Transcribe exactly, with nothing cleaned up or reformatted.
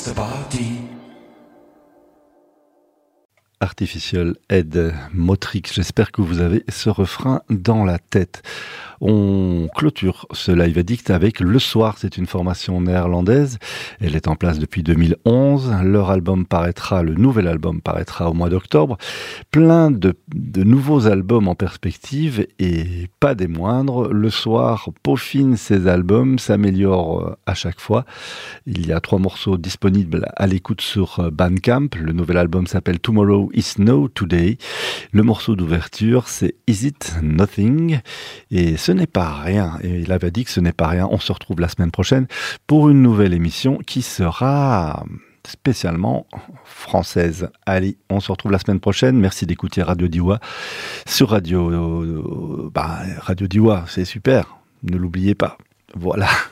Artificial Head Motrix, j'espère que vous avez ce refrain dans la tête. On clôture ce Live Addict avec Le Soir, c'est une formation néerlandaise. Elle est en place depuis deux mille onze. Leur album paraîtra, le nouvel album paraîtra au mois d'octobre. Plein de, de nouveaux albums en perspective et pas des moindres. Le Soir peaufine ses albums, s'améliore à chaque fois. Il y a trois morceaux disponibles à l'écoute sur Bandcamp. Le nouvel album s'appelle Tomorrow is No Today. Le morceau d'ouverture, c'est Is It Nothing? Et ce n'est pas rien. Et il avait dit que ce n'est pas rien. On se retrouve la semaine prochaine pour une nouvelle émission qui sera spécialement française. Allez, on se retrouve la semaine prochaine. Merci d'écouter Radio Diois sur Radio, bah, Radio Diois, c'est super. Ne l'oubliez pas. Voilà.